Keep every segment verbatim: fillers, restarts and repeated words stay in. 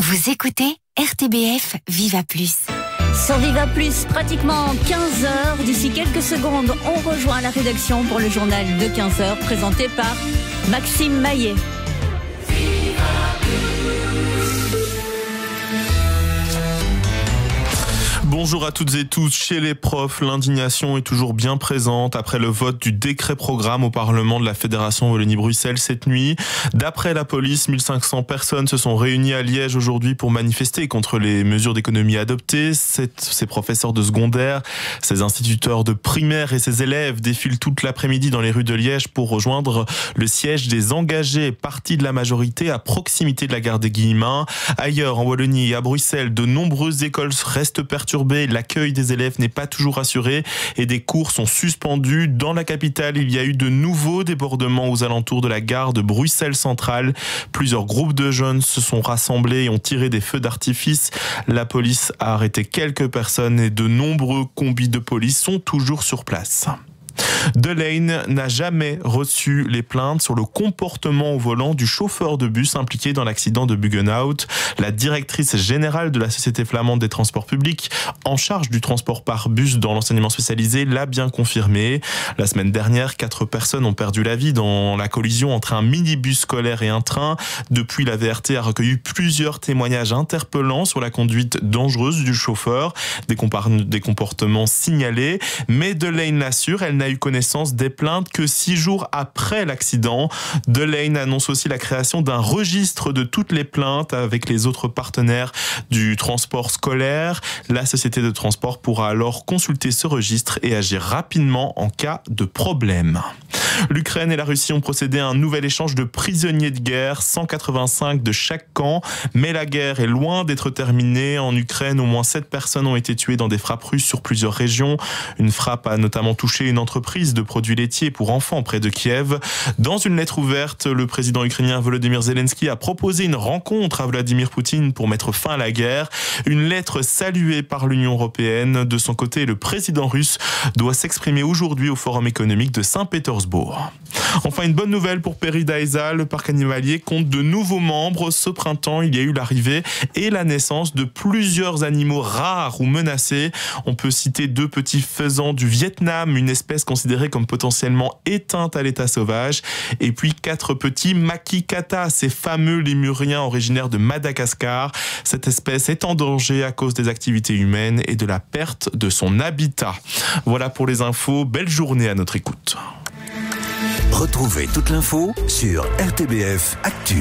Vous écoutez R T B F Viva Plus. Sur Viva Plus, pratiquement quinze heures. D'ici quelques secondes, on rejoint la rédaction pour le journal de quinze heures présenté par Maxime Maillet. Bonjour à toutes et tous. Chez les profs, l'indignation est toujours bien présente après le vote du décret programme au Parlement de la Fédération Wallonie-Bruxelles cette nuit. D'après la police, mille cinq cents personnes se sont réunies à Liège aujourd'hui pour manifester contre les mesures d'économie adoptées. Ces professeurs de secondaire, ces instituteurs de primaire et ces élèves défilent toute l'après-midi dans les rues de Liège pour rejoindre le siège des engagés, parti de la majorité à proximité de la gare des Guillemins. Ailleurs, en Wallonie et à Bruxelles, de nombreuses écoles restent perturbées. L'accueil des élèves n'est pas toujours assuré et des cours sont suspendus. Dans la capitale, il y a eu de nouveaux débordements aux alentours de la gare de Bruxelles Centrale. Plusieurs groupes de jeunes se sont rassemblés et ont tiré des feux d'artifice. La police a arrêté quelques personnes et de nombreux combis de police sont toujours sur place. Delaine n'a jamais reçu les plaintes sur le comportement au volant du chauffeur de bus impliqué dans l'accident de Buggenhout. La directrice générale de la Société flamande des transports publics, en charge du transport par bus dans l'enseignement spécialisé, l'a bien confirmé. La semaine dernière, quatre personnes ont perdu la vie dans la collision entre un minibus scolaire et un train. Depuis, la V R T a recueilli plusieurs témoignages interpellants sur la conduite dangereuse du chauffeur, des, compar- des comportements signalés. Mais Delaine l'assure, elle n'a eu connaissance des plaintes que six jours après l'accident. Delaine annonce aussi la création d'un registre de toutes les plaintes avec les autres partenaires du transport scolaire. La société de transport pourra alors consulter ce registre et agir rapidement en cas de problème. L'Ukraine et la Russie ont procédé à un nouvel échange de prisonniers de guerre, cent quatre-vingt-cinq de chaque camp. Mais la guerre est loin d'être terminée. En Ukraine, au moins sept personnes ont été tuées dans des frappes russes sur plusieurs régions. Une frappe a notamment touché une entreprise de produits laitiers pour enfants près de Kiev. Dans une lettre ouverte, le président ukrainien Volodymyr Zelensky a proposé une rencontre à Vladimir Poutine pour mettre fin à la guerre. Une lettre saluée par l'Union européenne. De son côté, le président russe doit s'exprimer aujourd'hui au Forum économique de Saint-Pétersbourg. Enfin, une bonne nouvelle pour Péridaïsa, le parc animalier compte de nouveaux membres. Ce printemps, il y a eu l'arrivée et la naissance de plusieurs animaux rares ou menacés. On peut citer deux petits faisans du Vietnam, une espèce considérée comme potentiellement éteinte à l'état sauvage, et puis quatre petits makikata, ces fameux lémuriens originaires de Madagascar. Cette espèce est en danger à cause des activités humaines et de la perte de son habitat. Voilà pour les infos. Belle journée à notre écoute. Retrouvez toute l'info sur R T B F Actu.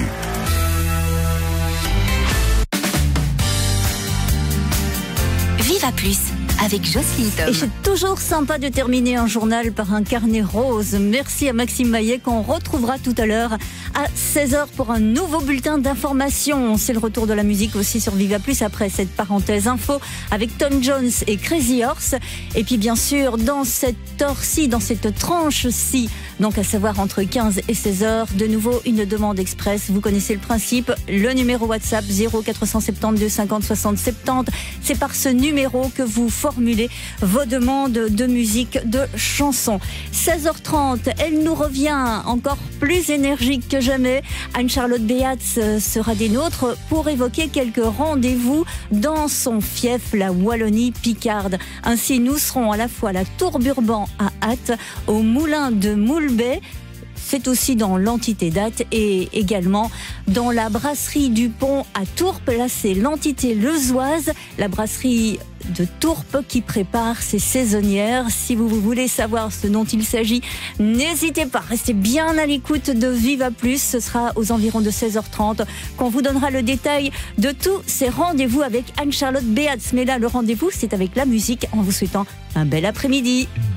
Viva Plus avec Jocelyne Tom. Et c'est toujours sympa de terminer un journal par un carnet rose. Merci à Maxime Maillet qu'on retrouvera tout à l'heure à seize heures pour un nouveau bulletin d'information. C'est le retour de la musique aussi sur Viva Plus après cette parenthèse info avec Tom Jones et Crazy Horse. Et puis bien sûr, dans cette heure-ci, dans cette tranche-ci, donc à savoir entre quinze et seize heures, de nouveau une demande express. Vous connaissez le principe, le numéro WhatsApp zéro quatre cent soixante-douze cinquante soixante soixante-dix. C'est par ce numéro que vous formulez vos demandes de musique, de chansons. seize heures trente, elle nous revient encore plus énergique que jamais. Anne-Charlotte Beatz sera des nôtres pour évoquer quelques rendez-vous dans son fief, la Wallonie picarde. Ainsi, nous serons à la fois à la Tour Burban à Ath, au moulin de Moulbay. C'est aussi dans l'entité date et également dans la brasserie du Pont à Tourpes. Là, c'est l'entité leusoise, la brasserie de Tourpes qui prépare ses saisonnières. Si vous voulez savoir ce dont il s'agit, n'hésitez pas, restez bien à l'écoute de Viva Plus. Ce sera aux environs de seize heures trente qu'on vous donnera le détail de tous ces rendez-vous avec Anne-Charlotte Beatz. Mais là, le rendez-vous, c'est avec la musique en vous souhaitant un bel après-midi.